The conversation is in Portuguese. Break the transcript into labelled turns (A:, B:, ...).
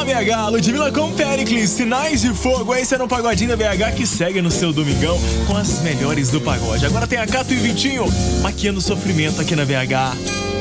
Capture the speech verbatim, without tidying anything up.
A: B H, Ludmilla com Pericles, Sinais de Fogo. Esse era um pagodinho da B H que segue no seu domingão com as melhores do pagode. Agora tem a Cato e Vitinho maquiando sofrimento aqui na B H.